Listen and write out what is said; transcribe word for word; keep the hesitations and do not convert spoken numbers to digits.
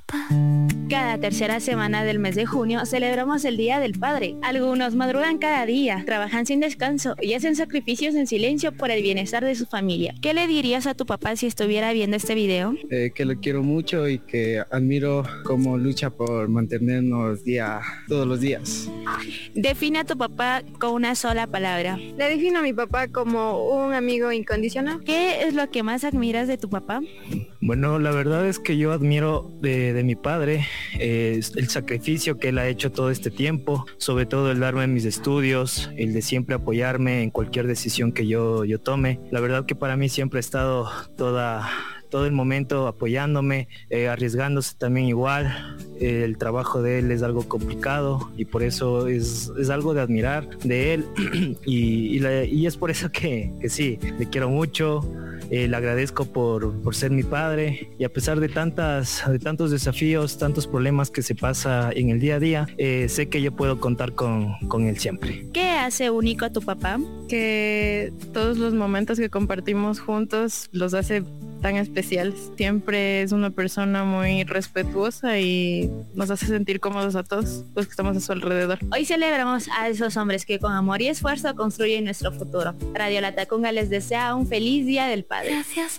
Cada tercera semana del mes de junio celebramos el Día del Padre. Algunos madrugan cada día, trabajan sin descanso y hacen sacrificios en silencio por el bienestar de su familia. ¿Qué le dirías a tu papá si estuviera viendo este video? Eh, que lo quiero mucho y que admiro cómo lucha por mantenernos día, todos los días. Define a tu papá con una sola palabra. Le defino a mi papá como un amigo incondicional. ¿Qué es lo que más admiras de tu papá? Bueno, la verdad es que yo admiro de, de mi padre eh, el sacrificio que él ha hecho todo este tiempo, sobre todo el darme mis estudios, el de siempre apoyarme en cualquier decisión que yo, yo tome. La verdad que para mí siempre ha estado toda... todo el momento apoyándome, eh, arriesgándose también igual. Eh, el trabajo de él es algo complicado y por eso es, es algo de admirar de él y, y, la, y es por eso que, que sí, le quiero mucho. Eh, le agradezco por, por ser mi padre y a pesar de tantas de tantos desafíos, tantos problemas que se pasa en el día a día, eh, sé que yo puedo contar con, con él siempre. ¿Qué hace único a tu papá? Que todos los momentos que compartimos juntos los hace tan especiales. Siempre es una persona muy respetuosa y nos hace sentir cómodos a todos los que estamos a su alrededor. Hoy celebramos a esos hombres que con amor y esfuerzo construyen nuestro futuro. Radio La Tacunga les desea un feliz Día del Padre. Gracias.